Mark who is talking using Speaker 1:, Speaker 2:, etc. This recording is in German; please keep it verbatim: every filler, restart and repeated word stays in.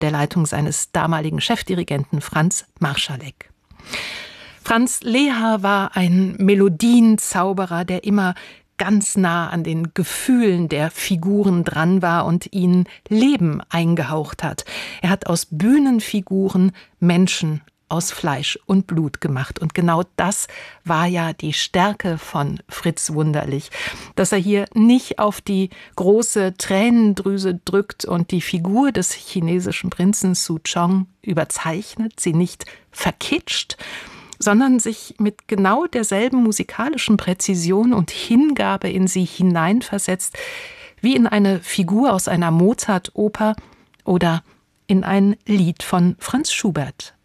Speaker 1: der Leitung seines damaligen Chefdirigenten Franz Marschalek. Franz Lehár war ein Melodienzauberer, der immer ganz nah an den Gefühlen der Figuren dran war und ihnen Leben eingehaucht hat. Er hat aus Bühnenfiguren Menschen aus Fleisch und Blut gemacht. Und genau das war ja die Stärke von Fritz Wunderlich, dass er hier nicht auf die große Tränendrüse drückt und die Figur des chinesischen Prinzen Su Chong überzeichnet, sie nicht verkitscht, sondern sich mit genau derselben musikalischen Präzision und Hingabe in sie hineinversetzt, wie in eine Figur aus einer Mozart-Oper oder in ein Lied von Franz Schubert.